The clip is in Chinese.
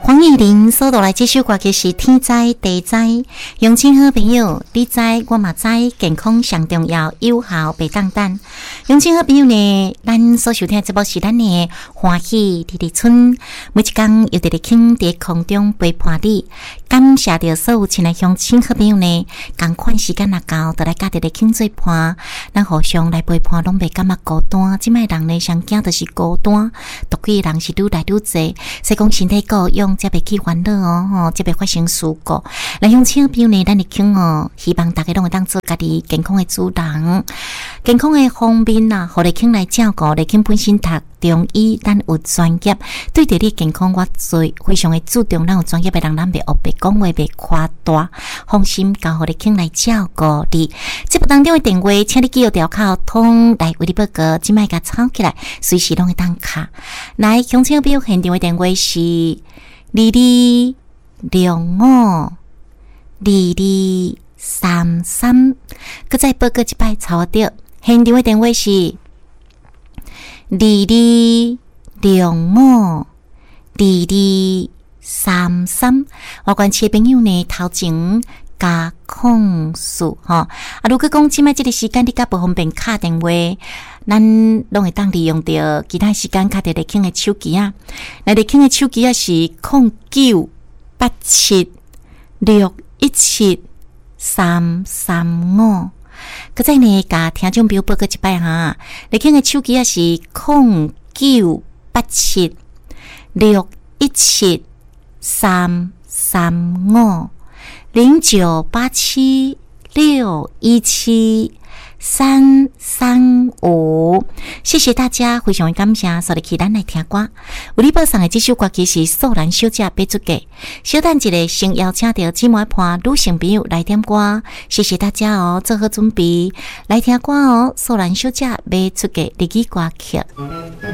黄义玲所带来这首歌曲是天知地知，乡亲好朋友，你知我嘛知，健康上重要，有效袂当等。乡亲好朋友呢，咱所收听的节目是咱的欢喜甜甜村，每一天又伫咧轻伫空中陪伴你。感谢着所有亲爱乡亲好朋友呢，同款时间若到，就来家己咧轻做伴，咱互相来陪伴，拢袂感觉孤单。即摆人呢，上惊就是孤单，独居人是愈来愈侪，所以讲身体够用，才袂去烦恼哦，才袂发生事故。来乡亲好朋友呢，咱的轻哦，希望大家拢会当做家己健康的主人，健康的方面啊，互你轻来照顾，你轻本身读中医，咱有专业，对着你健康我最非常的注重，咱有专业的人，咱袂恶别讲话，袂夸大，放心交互你轻来照顾你。节目当中的电话，请你记录条口通来为你报告，即摆甲抄起来，随时拢会当卡。来，乡亲朋友现场的电话是22652233，搁再报告一摆，抄我着。现场的电话是22652233，我关切朋友呢，头前加控诉哈。如果讲即摆即个时间你较不方便打电话，咱拢会当利用着其他时间打着立轻的手机啊。那立轻的手机啊是0987617335。搁再呢，甲听众朋友报告一摆哈，立轻的手机啊是0987617335，0987617335。谢谢大家，非常感谢，所以去咱来听歌。有你报上的这首歌曲是素兰小姐要出价，小等一个先邀请到姊妹伴女性朋友来点歌，谢谢大家哦，做好准备来听歌哦。素兰小姐要出价日语歌曲。